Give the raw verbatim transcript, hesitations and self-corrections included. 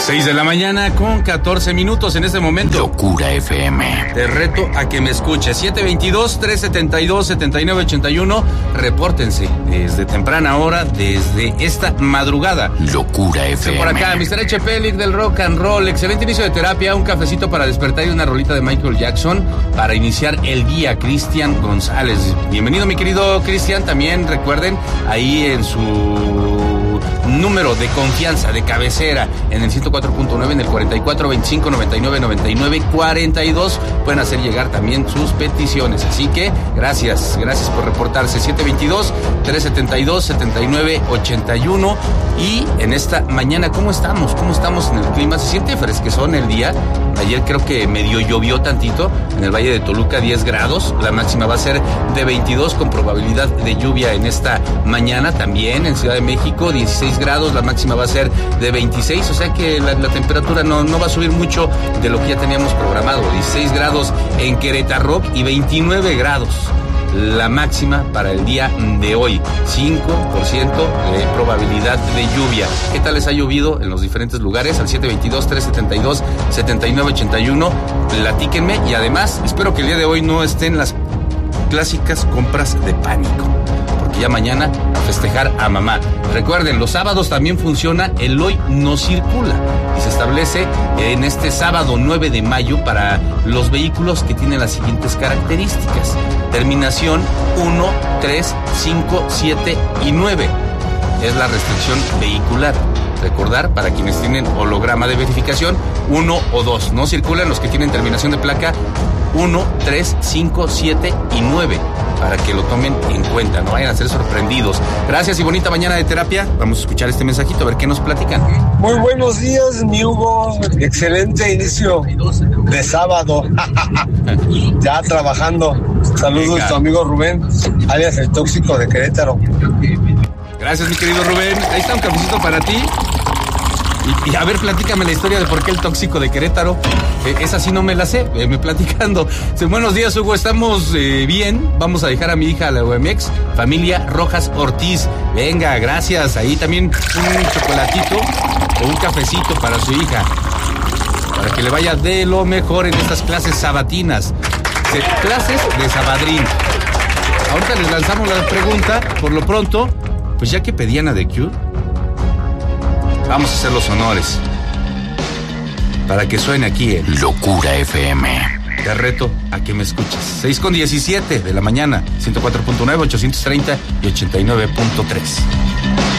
seis de la mañana con catorce minutos en este momento. Locura F M. Te reto a que me escuches. siete veintidós, trescientos setenta y dos, setenta y nueve ochenta y uno. Repórtense desde temprana hora, desde esta madrugada. Locura F M. Por acá, mister H. Pelic del rock and roll. Excelente inicio de terapia. Un cafecito para despertar y una rolita de Michael Jackson para iniciar el día. Cristian González. Bienvenido, mi querido Cristian. También recuerden, ahí en su número de confianza, de cabecera, en el ciento cuatro punto nueve, en el cuarenta y cuatro veinticinco noventa y nueve noventa y nueve cuarenta y dos, pueden hacer llegar también sus peticiones. Así que gracias, gracias por reportarse. siete veintidós, trescientos setenta y dos, setenta y nueve ochenta y uno. Y en esta mañana, ¿cómo estamos? ¿Cómo estamos en el clima? ¿Se siente fresquezón el día? Ayer creo que medio llovió tantito en el Valle de Toluca, diez grados. La máxima va a ser de veintidós con probabilidad de lluvia en esta mañana. También en Ciudad de México, dieciséis grados, la máxima va a ser de veintiséis, o sea que la, la temperatura no, no va a subir mucho de lo que ya teníamos programado. dieciséis grados en Querétaro y veintinueve grados la máxima para el día de hoy. cinco por ciento de probabilidad de lluvia. ¿Qué tal les ha llovido en los diferentes lugares? Al siete veintidós, trescientos setenta y dos, setenta y nueve ochenta y uno, platíquenme. Y además, espero que el día de hoy no estén las clásicas compras de pánico, porque ya mañana a festejar a mamá. Recuerden, los sábados también funciona el Hoy No Circula y se establece en este sábado nueve de mayo para los vehículos que tienen las siguientes características: terminación uno, tres, cinco, siete y nueve. Es la restricción vehicular. Recordar, para quienes tienen holograma de verificación, uno o dos. No circulan los que tienen terminación de placa uno, tres, cinco, siete y nueve, para que lo tomen en cuenta, no vayan a ser sorprendidos. Gracias y bonita mañana de terapia. Vamos a escuchar este mensajito, a ver qué nos platican. Muy buenos días, mi Hugo. Excelente inicio de sábado. Ya trabajando. Saludos. Venga. Tu amigo Rubén, alias el tóxico de Querétaro. Gracias, mi querido Rubén. Ahí está un cafecito para ti. Y, y a ver, platícame la historia de por qué el tóxico de Querétaro. Eh, esa sí no me la sé, eh, me platicando. Buenos días, Hugo, estamos eh, bien. Vamos a dejar a mi hija a la U M X, familia Rojas Ortiz. Venga, gracias. Ahí también un chocolatito o un cafecito para su hija, para que le vaya de lo mejor en estas clases sabatinas. Se, clases de sabadrín. Ahorita les lanzamos la pregunta. Por lo pronto, pues ya que pedían a The Cure, vamos a hacer los honores para que suene aquí en Locura F M. Te reto a que me escuches. seis con diecisiete de la mañana, ciento cuatro punto nueve, ochocientos treinta y ochenta y nueve punto tres.